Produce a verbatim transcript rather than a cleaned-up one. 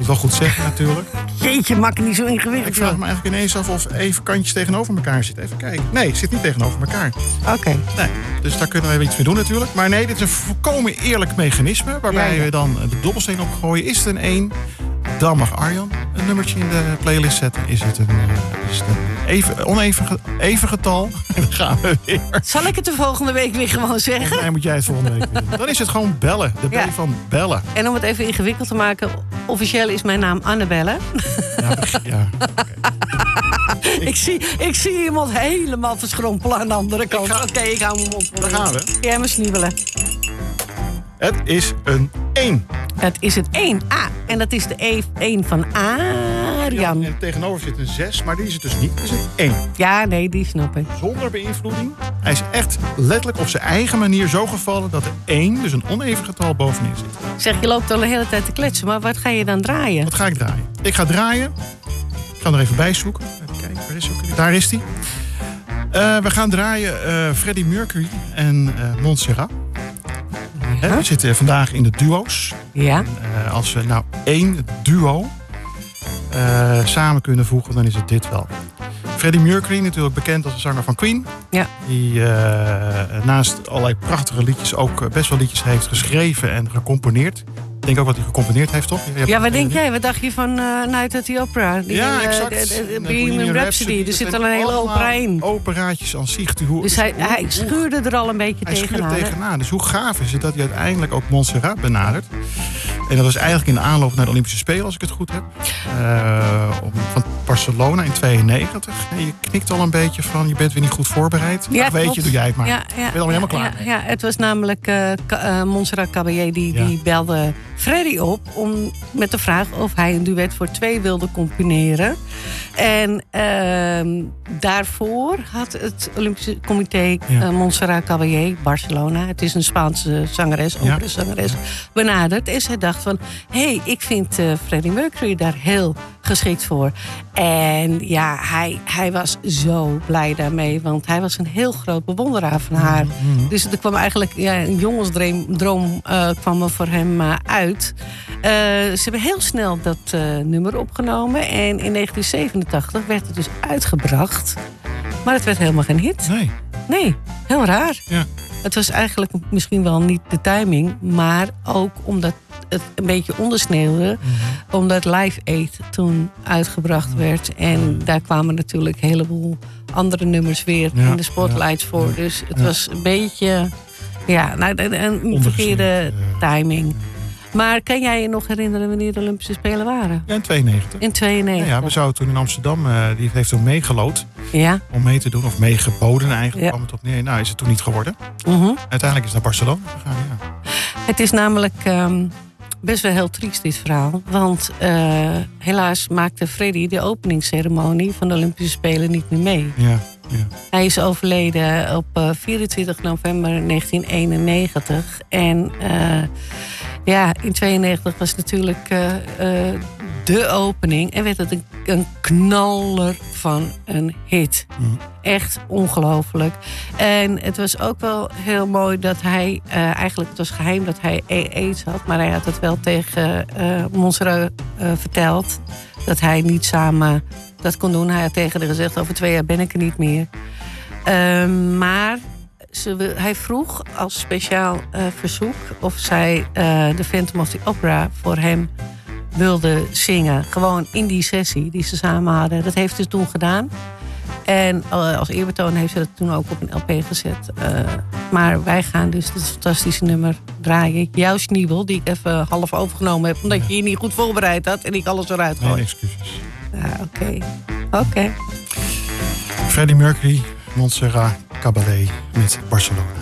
het wel goed zeggen natuurlijk. Jeetje, maak het niet zo ingewikkeld. Ik vraag me eigenlijk ineens af of even kantjes tegenover elkaar zitten. Even kijken. Nee, het zit niet tegenover elkaar. Oké. Okay. Nee, dus daar kunnen we even iets mee doen natuurlijk. Maar nee, dit is een volkomen eerlijk mechanisme. Waarbij ja, ja. we dan de dobbelsteen opgooien. Is het een één, dan mag Arjan een nummertje in de playlist zetten. Is het een, is het een even, oneven even getal? En dan gaan we weer. Zal ik het de volgende week weer gewoon zeggen? Nee, moet jij het volgende week weer doen. Dan is het gewoon bellen. De B ja. van bellen. En om het even ingewikkeld te maken. Officieel is mijn naam Annabelle. Ja, ja. Okay. ik, zie, ik zie iemand helemaal verschrompelen aan de andere kant. Oké, okay, ik hou mijn mond vol. Daar gaan we. Jij me sniebelen. Het is een één. Het is het één. Ah, en dat is de één van Arjan. Ja, en tegenover zit een zes, maar die is het dus niet. Het is een één. Ja, nee, die snap ik. Zonder beïnvloeding. Hij is echt letterlijk op zijn eigen manier zo gevallen dat er één, dus een oneven getal, bovenin zit. Zeg, je loopt al de hele tijd te kletsen, maar wat ga je dan draaien? Wat ga ik draaien? Ik ga draaien. Ik ga hem er even bij zoeken. Even kijken, waar is hij? Daar is hij. Uh, we gaan draaien uh, Freddie Mercury en uh, Montserrat. Ja. We zitten vandaag in de duo's. Ja. En, uh, als we nou één duo uh, samen kunnen voegen, dan is het dit wel. Freddie Mercury, natuurlijk bekend als de zanger van Queen. Ja. Die uh, naast allerlei prachtige liedjes ook best wel liedjes heeft geschreven en gecomponeerd. Ik denk ook wat hij gecomponeerd heeft, toch? Ja, wat denk jij? Wat dacht je van uh, Night at the Opera? Die ja, uh, exact. De, de, de Bohemian Rhapsody. Er zit al een hele opera in. Operaatjes aan zich. Hoe, dus hij, hij schuurde er al een beetje hij tegenaan. Hij tegenaan. Dus hoe gaaf is het dat hij uiteindelijk ook Montserrat benadert. En dat was eigenlijk in de aanloop naar de Olympische Spelen, als ik het goed heb. Uh, van Barcelona in tweeënnegentig. En je knikt al een beetje van, je bent weer niet goed voorbereid. Ja, Ach, weet je, doe jij het maar. Ja, ja, ik ben al helemaal klaar. Ja, ja, het was namelijk uh, uh, Montserrat Caballé die, ja. die belde Freddie op om, met de vraag of hij een duet voor twee wilde componeren. En uh, daarvoor had het Olympische Comité ja. uh, Montserrat Caballé, Barcelona, het is een Spaanse zangeres, operazangeres, ja. benaderd. En zij dacht van, hé, hey, ik vind uh, Freddie Mercury daar heel geschikt voor. En ja, hij, hij was zo blij daarmee, want hij was een heel groot bewonderaar van haar. Mm-hmm. Dus er kwam eigenlijk ja, een jongensdroom droom, uh, kwam er voor hem uh, uit. Uh, ze hebben heel snel dat uh, nummer opgenomen en in negentien zevenentachtig werd het dus uitgebracht. Maar het werd helemaal geen hit. Nee. Nee, heel raar. Ja. Het was eigenlijk misschien wel niet de timing, maar ook omdat het een beetje ondersneeuwde. Mm-hmm. Omdat Live Aid toen uitgebracht werd. En daar kwamen natuurlijk een heleboel andere nummers weer ja, in de spotlights ja, voor. Dus het ja. was een beetje ja, nou, een, een verkeerde timing. Maar kan jij je nog herinneren wanneer de Olympische Spelen waren? Ja, in tweeënnegentig. In tweeënnegentig. Ja, ja, we zouden toen in Amsterdam, uh, die heeft toen meegelood. Ja. Om mee te doen, of meegeboden eigenlijk. Ja. Kwam het op neer. Nou, is het toen niet geworden. Uh-huh. Uiteindelijk is het naar Barcelona gegaan, ja. Het is namelijk um, best wel heel triest, dit verhaal. Want uh, helaas maakte Freddie de openingsceremonie van de Olympische Spelen niet meer mee. Ja, ja. Hij is overleden op uh, vierentwintig november negentien eenennegentig. En uh, ja, in tweeënnegentig was natuurlijk uh, uh, de opening. En werd het een, een knaller van een hit. Mm. Echt ongelooflijk. En het was ook wel heel mooi dat hij... Uh, eigenlijk, het was geheim dat hij aids had. Maar hij had het wel tegen uh, Montserrat uh, verteld. Dat hij niet samen dat kon doen. Hij had tegen haar gezegd, over twee jaar ben ik er niet meer. Uh, maar... Ze, hij vroeg als speciaal uh, verzoek of zij uh, de Phantom of the Opera voor hem wilde zingen. Gewoon in die sessie die ze samen hadden. Dat heeft ze toen gedaan. En uh, als eerbetoon heeft ze dat toen ook op een L P gezet. Uh, maar wij gaan dus dit fantastische nummer draaien. Jouw Schniebel, die ik even half overgenomen heb. Omdat je je niet goed voorbereid had en ik alles eruit gooi. Nee, excuses. Ja, oké. Okay. Oké. Okay. Freddie Mercury, Montserrat Caballé met Barcelona.